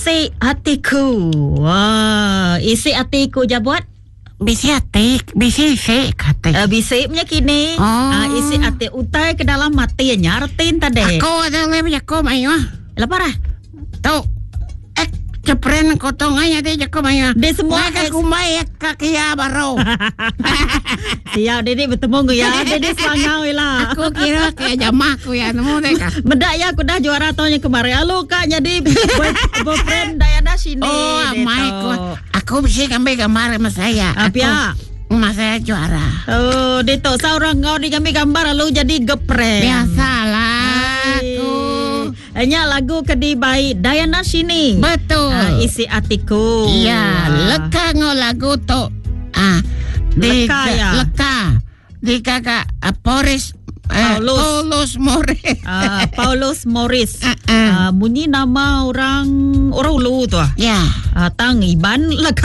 isi hatiku. Wah, isi hatiku je buat. Bisi atik, bisi isi katik. Bisik punya kini. Isi hati utai ke dalam matinya retin tadi. Aku ada lebih aku mayo. Leparah. Tuh. Cepren kotongannya dia jago mayo. Dia semua aku mai kaki baru. Siap Dede bertemu ya. Dede selangau lah. Aku kira kayak jamaku ya nemu deh kak. Mendak ya aku dah juara tahunnya kemarin. Halo kak jadi boyfriend Dayana sini. Oh amaiku. Aku bisa ambil gambar sama saya. Apa? Mas saya juara. Oh, Dito seorang kau digambar gambar lalu jadi geprek. Biasalah aku. Hanya lagu kedi baik Dayana sini. Betul. Isi hatiku. Iya, leka ngo lagu tu. Leka ya. Leka. Di kakak Paulus Morris. Paulus Morris. Bunyi nama orang Ulu tu. Ya. Tang Iban leka.